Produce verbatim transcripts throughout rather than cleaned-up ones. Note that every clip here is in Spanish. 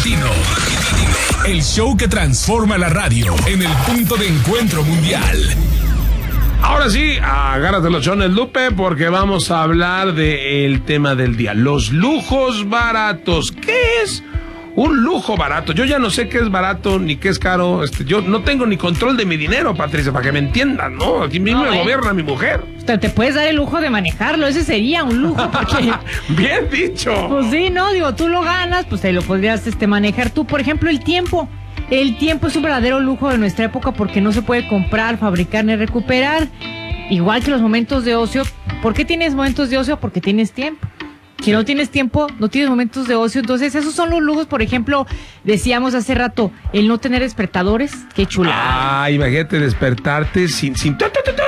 Latino. El show que transforma la radio en el punto de encuentro mundial. Ahora sí, agárrate los chones, Lupe, porque vamos a hablar del tema del día. Los lujos baratos. ¿Qué es un lujo barato? Yo ya no sé qué es barato ni qué es caro. Este, yo no tengo ni control de mi dinero, Patricia, para que me entiendan, ¿no? Aquí mismo no, me eh. gobierna mi mujer. Te, te puedes dar el lujo de manejarlo, ese sería un lujo, porque... Bien dicho. Pues sí, ¿no? Digo, tú lo ganas, pues te lo podrías este, manejar tú. Por ejemplo, el tiempo. El tiempo es un verdadero lujo de nuestra época porque no se puede comprar, fabricar ni recuperar. Igual que los momentos de ocio. ¿Por qué tienes momentos de ocio? Porque tienes tiempo. Si no tienes tiempo, no tienes momentos de ocio. Entonces, esos son los lujos. Por ejemplo, decíamos hace rato, el no tener despertadores. Qué chulada. Ah, imagínate despertarte sin... sin...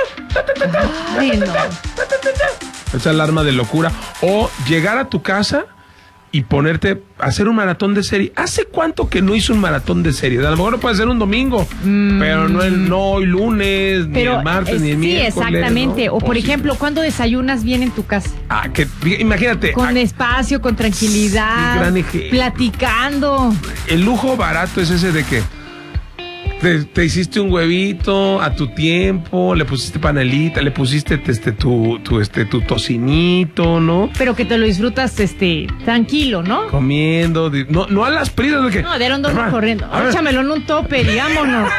Ay, no. Esa alarma de locura. O llegar a tu casa y ponerte a hacer un maratón de serie. ¿Hace cuánto que no hizo un maratón de serie? A lo mejor no puede ser un domingo, mm. pero no el no hoy lunes, pero ni el martes, es, ni el sí, miércoles. Sí, exactamente. ¿No? O por o ejemplo, sí. ¿Cuándo desayunas bien en tu casa? Ah, que imagínate. Con ah, espacio, con tranquilidad, gran platicando. El lujo barato es ese de que Te, te hiciste un huevito a tu tiempo, le pusiste panelita, le pusiste este tu tu este tu tocinito, ¿no? Pero que te lo disfrutas este tranquilo, ¿no? Comiendo, no no a las prisas de que no, de dónde corriendo. Échamelo en un topper y vámonos.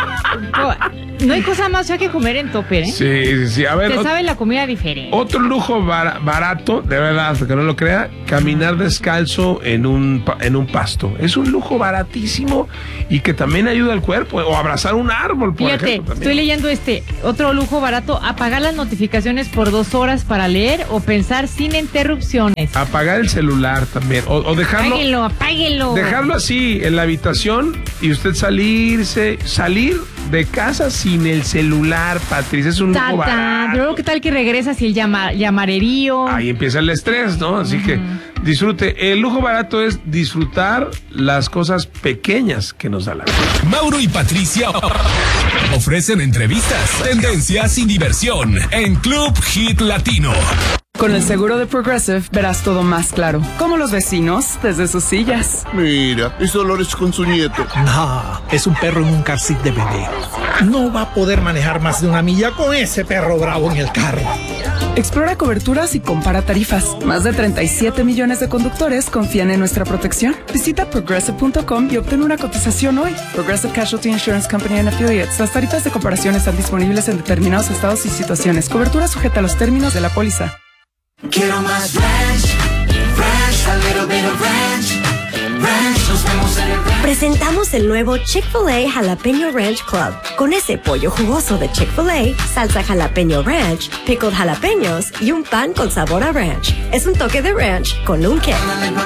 No hay cosa más fea que comer en topper, ¿eh? Sí, sí, sí. A ver, te sabe la comida diferente. Otro lujo bar, barato, de verdad, que no lo crea, caminar descalzo en un en un pasto. Es un lujo baratísimo y que también ayuda al cuerpo. O abrazar un árbol, por Fíjate, ejemplo. Estoy leyendo este otro lujo barato: apagar las notificaciones por dos horas para leer o pensar sin interrupciones. Apagar el celular también, o, o dejarlo. Apáguenlo, apáguenlo. Dejarlo así en la habitación y usted salirse, salir de casa sin el celular, Patricia, es un lujo barato. Pero ¿qué tal que regresas y el llama, llamarerío? Ahí empieza el estrés, ¿no? Así uh-huh. que disfrute. El lujo barato es disfrutar las cosas pequeñas que nos da la vida. Mauro y Patricia ofrecen entrevistas, tendencias y diversión en Club Hit Latino. Con el seguro de Progressive verás todo más claro, como los vecinos desde sus sillas. Mira, es Dolores con su nieto. No, es un perro en un car seat de bebé. No va a poder manejar más de una milla con ese perro bravo en el carro. Explora coberturas y compara tarifas. Más de treinta y siete millones de conductores confían en nuestra protección. Visita progressive punto com y obtén una cotización hoy. Progressive Casualty Insurance Company and Affiliates. Las tarifas de comparación están disponibles en determinados estados y situaciones. Cobertura sujeta a los términos de la póliza. Quiero más ranch, ranch, a little bit of ranch, ranch, nos vemos en el ranch. Presentamos el nuevo Chick-fil-A Jalapeño Ranch Club. Con ese pollo jugoso de Chick-fil-A, salsa jalapeño ranch, pickled jalapeños y un pan con sabor a ranch. Es un toque de ranch con un qué.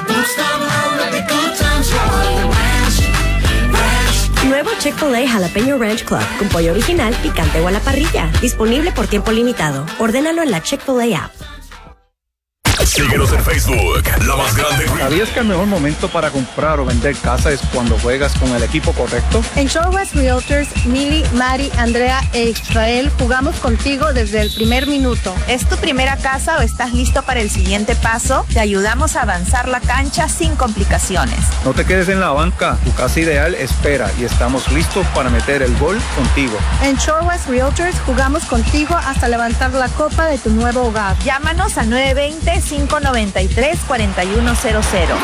Nuevo Chick-fil-A Jalapeño Ranch Club con pollo original, picante o a la parrilla. Disponible por tiempo limitado. Ordénalo en la Chick-fil-A app. Síguenos en Facebook, La Más Grande. ¿Sabías que el mejor momento para comprar o vender casa es cuando juegas con el equipo correcto? En Shorewest Realtors, Mili, Mari, Andrea e Israel jugamos contigo desde el primer minuto. ¿Es tu primera casa o estás listo para el siguiente paso? Te ayudamos a avanzar la cancha sin complicaciones. No te quedes en la banca, tu casa ideal espera y estamos listos para meter el gol contigo. En Shorewest Realtors jugamos contigo hasta levantar la copa de tu nuevo hogar. Llámanos a nueve dos cero, cinco nueve tres, cuatro uno cero cero.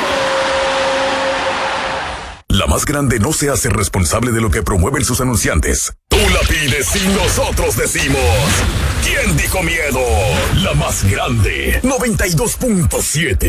La Más Grande no se hace responsable de lo que promueven sus anunciantes. Tú la pides y nosotros decimos: ¿quién dijo miedo? La Más Grande, noventa y dos punto siete.